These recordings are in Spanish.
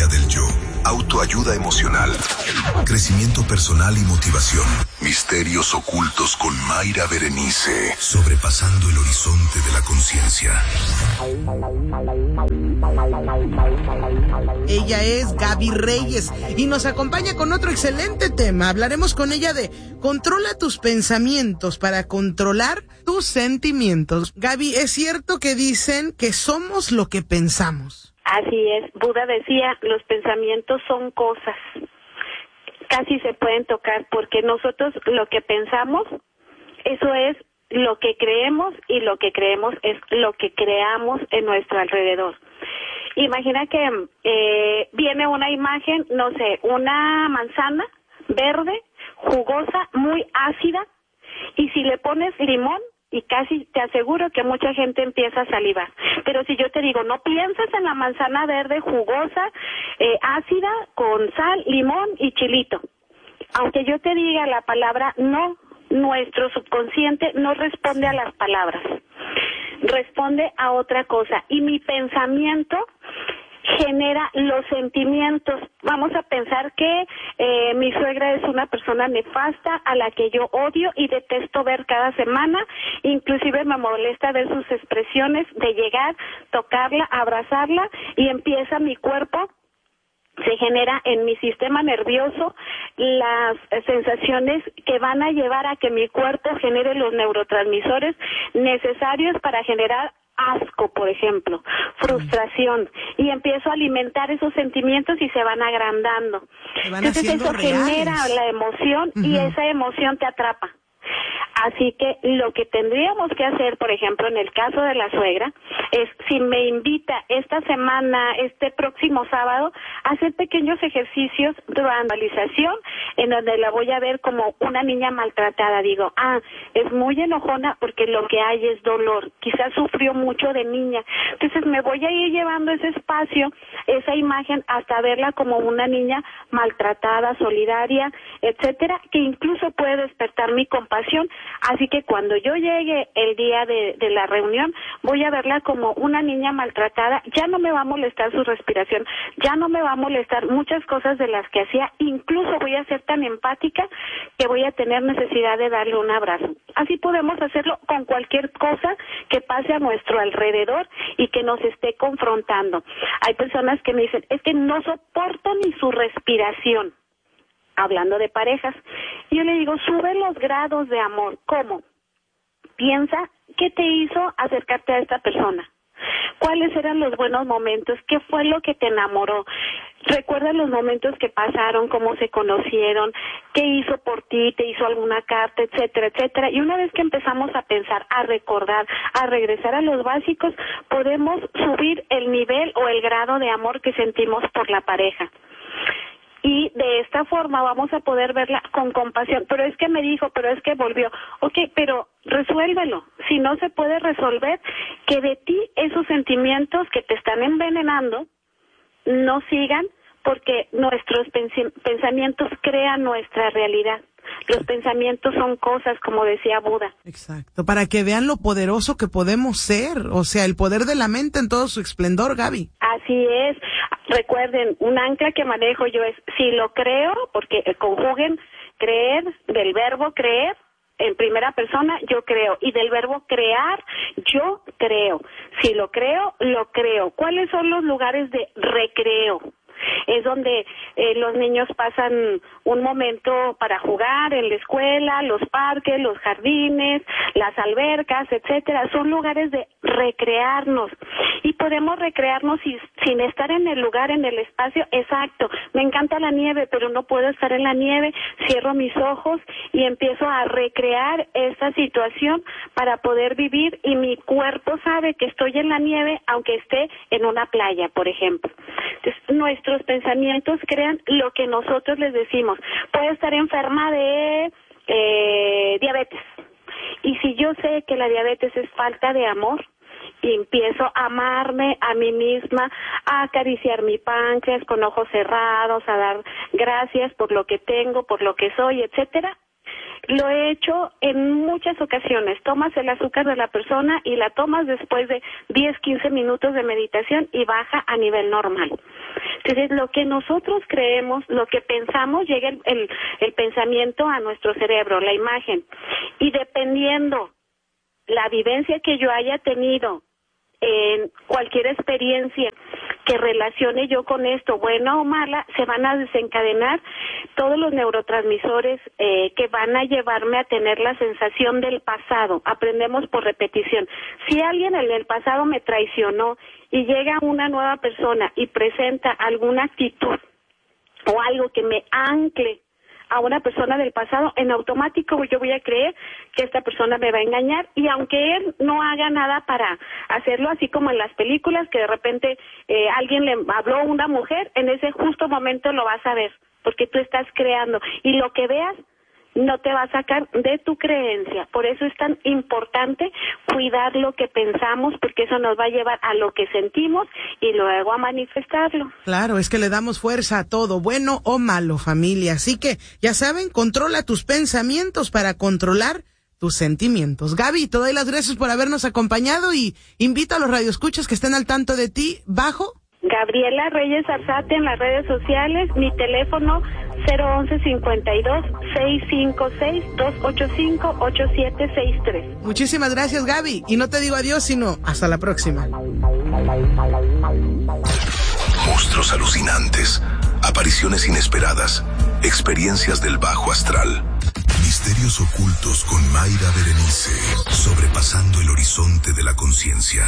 área del yo, autoayuda emocional, crecimiento personal y motivación. Misterios ocultos con Mayra Berenice, sobrepasando el horizonte de la conciencia. Ella es Gaby Reyes y nos acompaña con otro excelente tema. Hablaremos con ella de controla tus pensamientos para controlar tus sentimientos. Gaby, ¿es cierto que dicen que somos lo que pensamos? Así es. Buda decía, los pensamientos son cosas. Casi se pueden tocar porque nosotros lo que pensamos, eso es lo que creemos y lo que creemos es lo que creamos en nuestro alrededor. Imagina que viene una imagen, no sé, una manzana verde, jugosa, muy ácida, y si le pones limón, y casi te aseguro que mucha gente empieza a salivar. Pero si yo te digo, no pienses en la manzana verde jugosa, ácida, con sal, limón y chilito. Aunque yo te diga la palabra no, nuestro subconsciente no responde a las palabras. Responde a otra cosa. Y mi pensamiento genera los sentimientos. Vamos a pensar que mi suegra es una persona nefasta a la que yo odio y detesto ver cada semana, inclusive me molesta ver sus expresiones de llegar, tocarla, abrazarla y empieza mi cuerpo, se genera en mi sistema nervioso las sensaciones que van a llevar a que mi cuerpo genere los neurotransmisores necesarios para generar asco, por ejemplo, frustración, y empiezo a alimentar esos sentimientos y se van agrandando. Entonces eso genera la emoción y esa emoción te atrapa. Así que lo que tendríamos que hacer, por ejemplo, en el caso de la suegra, es si me invita esta semana, este próximo sábado, a hacer pequeños ejercicios de visualización en donde la voy a ver como una niña maltratada. Digo, es muy enojona porque lo que hay es dolor. Quizás sufrió mucho de niña. Entonces me voy a ir llevando ese espacio, esa imagen, hasta verla como una niña maltratada, solidaria, etcétera, que incluso puede despertar mi compasión. Así que cuando yo llegue el día de la reunión, voy a verla como una niña maltratada, ya no me va a molestar su respiración, ya no me va a molestar muchas cosas de las que hacía, incluso voy a ser tan empática que voy a tener necesidad de darle un abrazo. Así podemos hacerlo con cualquier cosa que pase a nuestro alrededor y que nos esté confrontando. Hay personas que me dicen, es que no soporto ni su respiración. Hablando de parejas, yo le digo, sube los grados de amor. ¿Cómo? Piensa, ¿qué te hizo acercarte a esta persona? ¿Cuáles eran los buenos momentos? ¿Qué fue lo que te enamoró? Recuerda los momentos que pasaron, cómo se conocieron, qué hizo por ti, te hizo alguna carta, etcétera, etcétera. Y una vez que empezamos a pensar, a recordar, a regresar a los básicos, podemos subir el nivel o el grado de amor que sentimos por la pareja. Y de esta forma vamos a poder verla con compasión. Pero es que me dijo, pero es que volvió. Ok, pero resuélvelo. Si no se puede resolver, que de ti esos sentimientos que te están envenenando no sigan, porque nuestros pensamientos crean nuestra realidad. Los pensamientos son cosas, como decía Buda. Exacto, para que vean lo poderoso que podemos ser, o sea, el poder de la mente en todo su esplendor, Gaby. Así es. Recuerden, un ancla que manejo yo es, si lo creo, porque conjuguen creer, del verbo creer, en primera persona, yo creo, y del verbo crear, yo creo. Si lo creo, lo creo. ¿Cuáles son los lugares de recreo? Es donde los niños pasan un momento para jugar en la escuela, los parques, los jardines, las albercas, etcétera. Son lugares de recrearnos y podemos recrearnos sin estar en el lugar, en el espacio exacto. Me encanta la nieve, pero no puedo estar en la nieve. Cierro mis ojos y empiezo a recrear esta situación para poder vivir, y mi cuerpo sabe que estoy en la nieve aunque esté en una playa, por ejemplo. Entonces, nuestros pensamientos crean lo que nosotros les decimos. Puede estar enferma de diabetes, y si yo sé que la diabetes es falta de amor, y empiezo a amarme a mí misma, a acariciar mi páncreas con ojos cerrados, a dar gracias por lo que tengo, por lo que soy, etcétera. Lo he hecho en muchas ocasiones. Tomas el azúcar de la persona y la tomas después de 10, 15 minutos de meditación y baja a nivel normal. Entonces, lo que nosotros creemos, lo que pensamos, llega el pensamiento a nuestro cerebro, la imagen. Y dependiendo la vivencia que yo haya tenido en cualquier experiencia que relacione yo con esto, buena o mala, se van a desencadenar todos los neurotransmisores que van a llevarme a tener la sensación del pasado. Aprendemos por repetición. Si alguien en el pasado me traicionó y llega una nueva persona y presenta alguna actitud o algo que me ancle a una persona del pasado, en automático yo voy a creer que esta persona me va a engañar, y aunque él no haga nada para hacerlo, así como en las películas que de repente alguien le habló a una mujer, en ese justo momento lo vas a ver, porque tú estás creando, y lo que veas no te va a sacar de tu creencia. Por eso es tan importante cuidar lo que pensamos, porque eso nos va a llevar a lo que sentimos y luego a manifestarlo. Claro, es que le damos fuerza a todo, bueno o malo, familia. Así que, ya saben, controla tus pensamientos para controlar tus sentimientos. Gaby, te doy las gracias por habernos acompañado y invita a los radioescuchas que estén al tanto de ti. ¿Bajo? Gabriela Reyes Arzate en las redes sociales, mi teléfono 011-52-656-285-8763. Muchísimas gracias, Gaby, y no te digo adiós, sino hasta la próxima. Monstruos alucinantes, apariciones inesperadas, experiencias del bajo astral. Misterios ocultos con Mayra Berenice, sobrepasando el horizonte de la conciencia.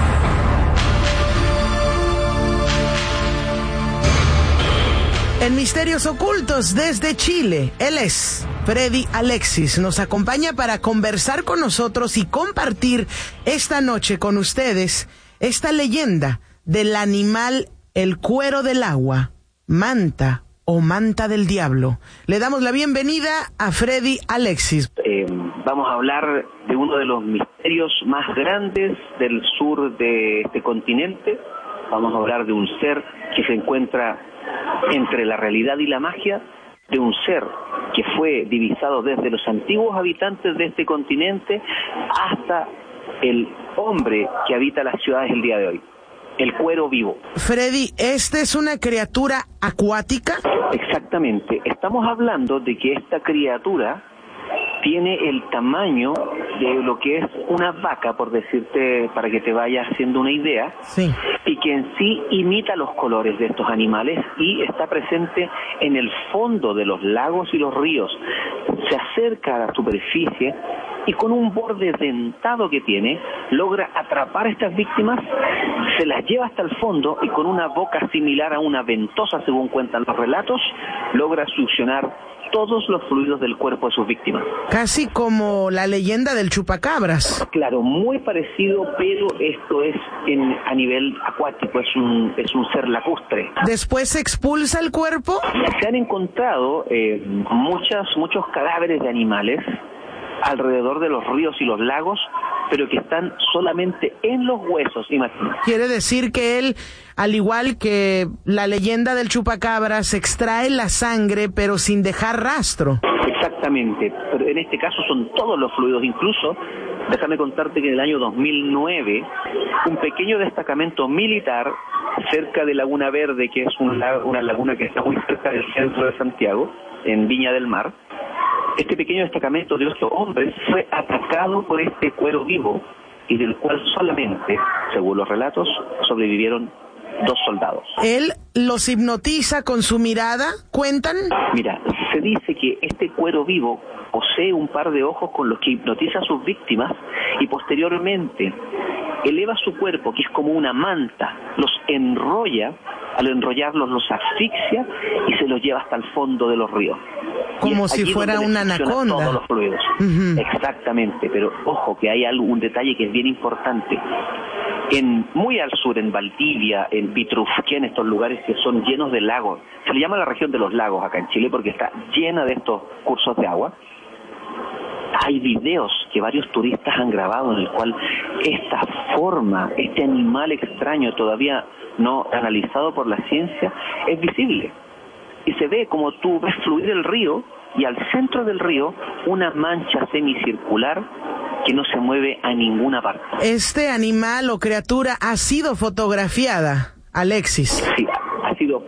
En Misterios Ocultos desde Chile, él es Freddy Alexis. Nos acompaña para conversar con nosotros y compartir esta noche con ustedes esta leyenda del animal el cuero del agua, manta o manta del diablo. Le damos la bienvenida a Freddy Alexis. Vamos a hablar de uno de los misterios más grandes del sur de este continente. Vamos a hablar de un ser que se encuentra entre la realidad y la magia, de un ser que fue divisado desde los antiguos habitantes de este continente hasta el hombre que habita las ciudades el día de hoy, el cuero vivo. Freddy, ¿esta es una criatura acuática? Exactamente, estamos hablando de que esta criatura tiene el tamaño de lo que es una vaca, por decirte, para que te vayas haciendo una idea, sí, y que en sí imita los colores de estos animales y está presente en el fondo de los lagos y los ríos. Se acerca a la superficie y con un borde dentado que tiene, logra atrapar a estas víctimas, se las lleva hasta el fondo y con una boca similar a una ventosa, según cuentan los relatos, logra succionar todos los fluidos del cuerpo de sus víctimas. Casi como la leyenda del chupacabras. Claro, muy parecido, pero esto es a nivel acuático, es un ser lacustre. ¿Después se expulsa el cuerpo? Se han encontrado muchos cadáveres de animales alrededor de los ríos y los lagos, pero que están solamente en los huesos, imagínate. Quiere decir que él, al igual que la leyenda del chupacabras, extrae la sangre pero sin dejar rastro. Exactamente, pero en este caso son todos los fluidos. Incluso, déjame contarte que en el año 2009, un pequeño destacamento militar cerca de Laguna Verde, que es una laguna que está muy cerca del centro de Santiago, en Viña del Mar, este pequeño destacamento de 8 hombres fue atacado por este cuero vivo y del cual solamente, según los relatos, sobrevivieron 2 soldados. ¿Él los hipnotiza con su mirada? ¿Cuentan? Mira, se dice que este cuero vivo posee un par de ojos con los que hipnotiza a sus víctimas y posteriormente eleva su cuerpo, que es como una manta, los enrolla, al enrollarlos los asfixia y se los lleva hasta el fondo de los ríos. Como si fuera una anaconda. Todos los fluidos. Uh-huh. Exactamente, pero ojo que hay un detalle que es bien importante. Muy al sur, en Valdivia, en Pitrufquén, estos lugares que son llenos de lagos, se le llama la región de los lagos acá en Chile porque está llena de estos cursos de agua. Hay videos que varios turistas han grabado en el cual esta forma, este animal extraño todavía no analizado por la ciencia, es visible. Y se ve como tú ves fluir el río y al centro del río una mancha semicircular que no se mueve a ninguna parte. ¿Este animal o criatura ha sido fotografiada, Alexis? Sí, ha sido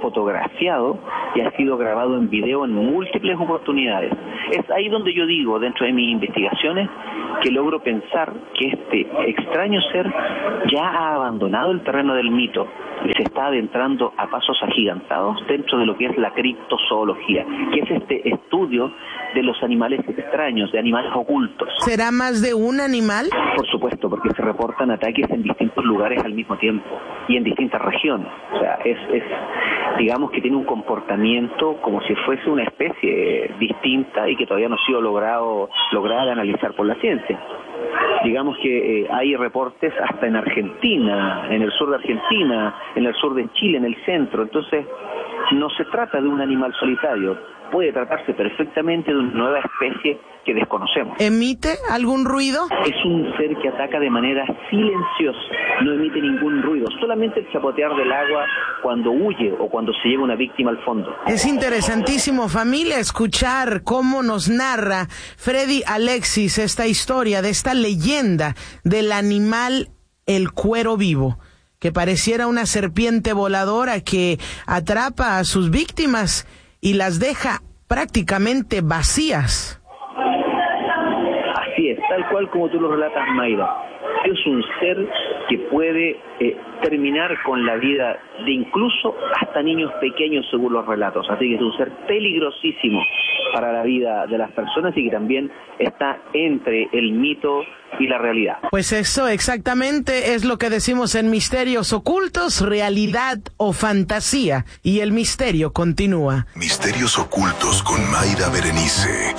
fotografiado y ha sido grabado en video en múltiples oportunidades. Es ahí donde yo digo, dentro de mis investigaciones, que logro pensar que este extraño ser ya ha abandonado el terreno del mito y se está adentrando a pasos agigantados dentro de lo que es la criptozoología, que es este estudio de los animales extraños, de animales ocultos. ¿Será más de un animal? Por supuesto, porque se reportan ataques en distintos lugares al mismo tiempo y en distintas regiones. O sea, es digamos que tiene un comportamiento como si fuese una especie distinta y que todavía no ha sido lograda de analizar por la ciencia. Digamos que hay reportes hasta en Argentina, en el sur de Argentina, en el sur de Chile, en el centro. Entonces, no se trata de un animal solitario. Puede tratarse perfectamente de una nueva especie que desconocemos. ¿Emite algún ruido? Es un ser que ataca de manera silenciosa, no emite ningún ruido, solamente el chapotear del agua cuando huye o cuando se lleva una víctima al fondo. Es interesantísimo, familia, escuchar cómo nos narra Freddy Alexis esta historia de esta leyenda del animal el cuero vivo, que pareciera una serpiente voladora que atrapa a sus víctimas y las deja prácticamente vacías. Así es, tal cual como tú lo relatas, Mayra. Es un ser que puede terminar con la vida de incluso hasta niños pequeños, según los relatos. Así que es un ser peligrosísimo para la vida de las personas y que también está entre el mito y la realidad. Pues eso exactamente es lo que decimos en Misterios Ocultos, realidad o fantasía. Y el misterio continúa. Misterios Ocultos con Mayra Berenice.